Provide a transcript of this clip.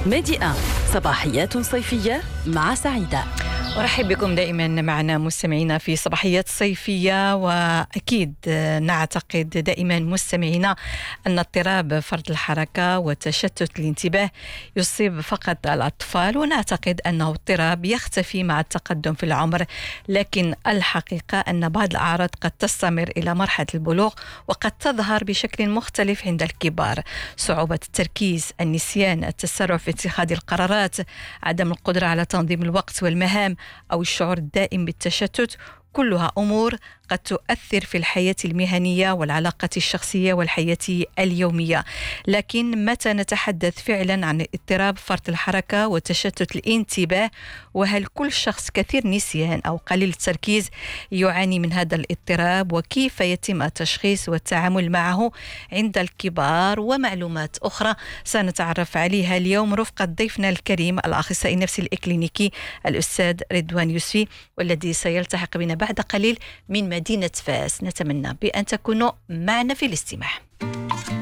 ميدي 1 صباحيات صيفية مع سعيدة. أرحب بكم دائما معنا مستمعينا في صباحيات صيفية. وأكيد نعتقد دائما مستمعينا أن اضطراب فرط الحركة وتشتت الانتباه يصيب فقط الأطفال، ونعتقد أنه اضطراب يختفي مع التقدم في العمر، لكن الحقيقة أن بعض الأعراض قد تستمر إلى مرحلة البلوغ وقد تظهر بشكل مختلف عند الكبار: صعوبة التركيز، النسيان، التسرع في اتخاذ القرارات، عدم القدرة على تنظيم الوقت والمهام، أو الشعور الدائم بالتشتت. كلها أمور قد تؤثر في الحياة المهنية والعلاقات الشخصية والحياة اليومية. لكن متى نتحدث فعلا عن اضطراب فرط الحركة وتشتت الانتباه؟ وهل كل شخص كثير نسيان أو قليل التركيز يعاني من هذا الاضطراب؟ وكيف يتم التشخيص والتعامل معه عند الكبار؟ ومعلومات أخرى سنتعرف عليها اليوم رفقة ضيفنا الكريم الأخصائي النفسي الإكلينيكي الأستاذ رضوان يوسفي، والذي سيلتحق بنا بعد قليل من مدينة فاس. نتمنى بأن تكونوا معنا في الاستماع.